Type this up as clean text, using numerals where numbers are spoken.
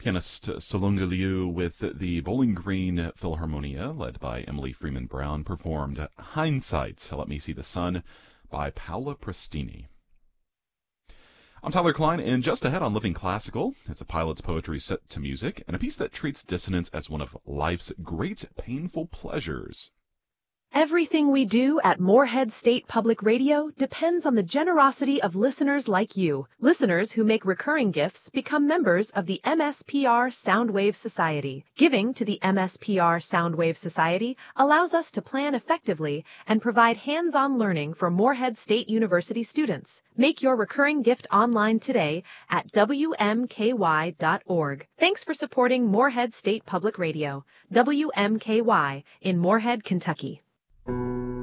Pianist Salunga Liu with the Bowling Green Philharmonia, led by Emily Freeman Brown, performed Hindsight, Let Me See the Sun, by Paola Prestini. I'm Tyler Klein, and just ahead on Living Classical, it's a pilot's poetry set to music, and a piece that treats dissonance as one of life's great painful pleasures. Everything we do at Morehead State Public Radio depends on the generosity of listeners like you. Listeners who make recurring gifts become members of the MSPR Soundwave Society. Giving to the MSPR Soundwave Society allows us to plan effectively and provide hands-on learning for Morehead State University students. Make your recurring gift online today at WMKY.org. Thanks for supporting Morehead State Public Radio, WMKY, in Morehead, Kentucky.